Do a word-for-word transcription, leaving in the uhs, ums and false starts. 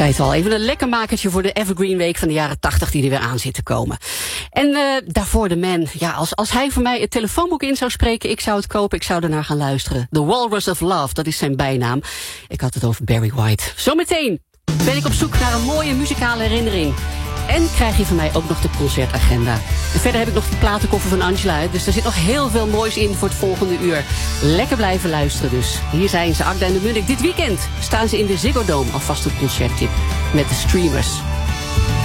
zei het al, even een lekker makertje voor de Evergreen Week van de jaren tachtig die er weer aan zit te komen. En uh, daarvoor de man, ja, als, als hij voor mij het telefoonboek in zou spreken, ik zou het kopen, ik zou ernaar gaan luisteren. The Walrus of Love, dat is zijn bijnaam. Ik had het over Barry White. Zometeen ben ik op zoek naar een mooie muzikale herinnering. En krijg je van mij ook nog de concertagenda. En verder heb ik nog die platenkoffer van Angela. Dus er zit nog heel veel moois in voor het volgende uur. Lekker blijven luisteren dus. Hier zijn ze, Agda en de Munnik. Dit weekend staan ze in de Ziggo Dome. Alvast een concerttip met de Streamers.